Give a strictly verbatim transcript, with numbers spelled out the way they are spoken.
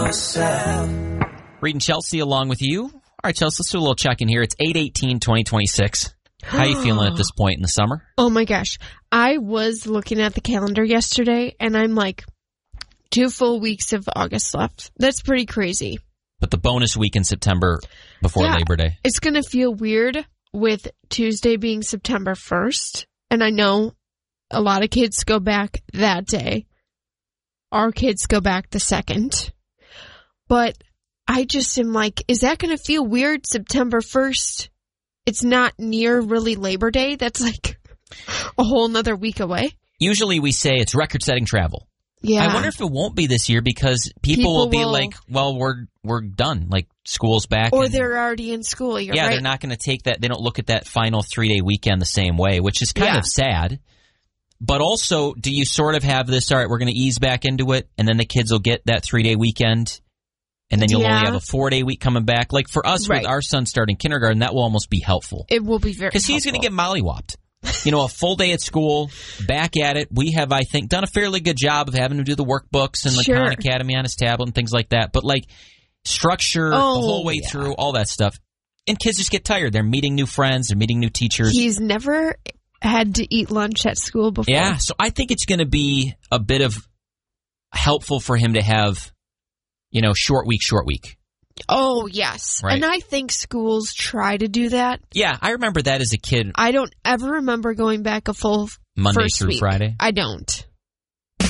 yourself. Reed and Chelsea along with you. All right, Chelsea, let's do a little check-in here. It's eight eighteen twenty twenty-six. How are you feeling at this point in the summer? Oh, my gosh. I was looking at the calendar yesterday, and I'm like, two full weeks of August left. That's pretty crazy. But the bonus week in September before yeah, Labor Day. It's going to feel weird with Tuesday being September first. And I know a lot of kids go back that day. Our kids go back the second. But I just am like, is that going to feel weird September first? It's not near really Labor Day. That's like a whole nother week away. Usually we say it's record-setting travel. Yeah. I wonder if it won't be this year because people, People will be will- like, well, we're we're done. Like, school's back. Or and- they're already in school. You're yeah, right. they're not going to take that. They don't look at that final three-day weekend the same way, which is kind Yeah. of sad. But also, do you sort of have this, all right, we're going to ease back into it, and then the kids will get that three-day weekend, and then you'll Yeah. only have a four-day week coming back? Like, for us, Right. with our son starting kindergarten, that will almost be helpful. It will be very Because he's going to helpful. get mollywopped. You know, a full day at school, back at it. We have, I think, done a fairly good job of having him do the workbooks and the Sure. Khan Academy on his tablet and things like that. But, like, structure Oh, the whole way yeah. through, all that stuff. And kids just get tired. They're meeting new friends. They're meeting new teachers. He's never had to eat lunch at school before. Yeah, so I think it's going to be a bit of helpful for him to have, you know, short week, short week. Oh, yes. Right. And I think schools try to do that. Yeah, I remember that as a kid, I don't ever remember going back a full Monday first through week. Friday. I don't.